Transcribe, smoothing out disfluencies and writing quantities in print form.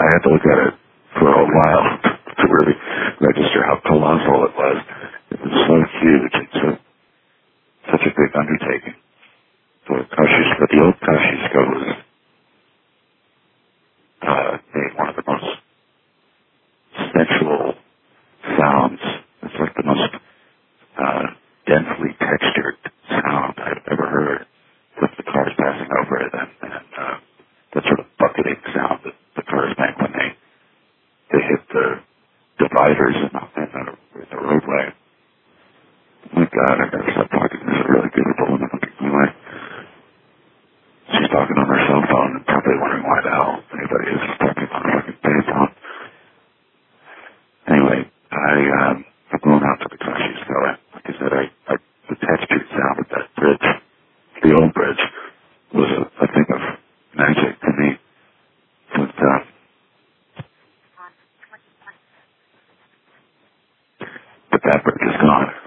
had to look at it for a while to really register how colossal it was. It was so huge. It's such a big undertaking. But the old Kosciuszko was one of the most sensual sounds. It's like the most densely textured sound I've ever heard with the cars passing over it, and that sort of bucketing sound that the cars make when they hit the dividers in the roadway. Oh my God, I gotta stop talking. This is really beautiful woman. Anyway, she's talking on her cell phone and probably wondering why the hell anybody is talking on a fucking payphone. Anyway, I'm going out to the Kosciuszko. Like I said, the textured sound of that bridge, the old bridge, was a thing of magic to me. But that bridge is gone.